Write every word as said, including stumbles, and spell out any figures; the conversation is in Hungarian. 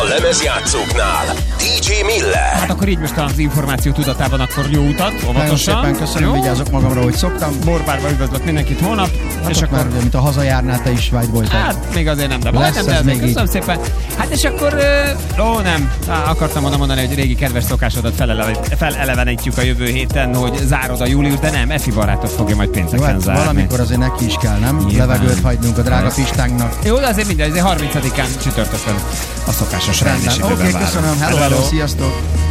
a lemezjátszóknál. dé dzsé Miller. Hát akkor így most az információ tudatában, akkor jó utat, óvatosan. Nagyon szépen köszönöm, jó? Vigyázok magamra, hogy szoktam. Borbárba üdvözlök mindenkit holnap. Hát és és akkor... már, ugye, mint a hazajárnál, te is vágy voltál. Hát még azért nem, de Lesz majdnem, de ez azért még köszönöm szépen. Hát és akkor, ö, ó nem, Á, akartam volna mondani, hogy régi kedves szokásodat felelevenítjük felelevenítjük a jövő héten, hogy zárod a július, de nem, Efi barátot fogja majd pénteken Hát zárni. valamikor azért neki is kell, nem? Nyilván. Levegőt hagynunk a drága Pistánknak. Jó, de azért mindegy, azért harmincadikán csütörtökön a szokásos Rendben. rendisítőben Oké, várunk. köszönöm. Hello, hello, sziasztok!